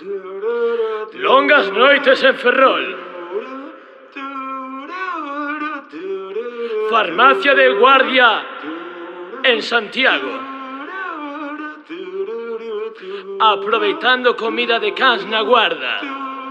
Longas noites en Ferrol. Farmacia de Guardia en Santiago. Aproveitando comida de cans na Guarda.